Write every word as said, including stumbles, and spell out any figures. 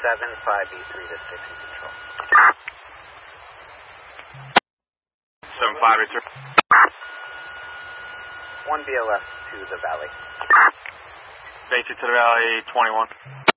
seven five E three to six in control. seven five E three. one B L S to the valley. Basic to the valley, twenty-one.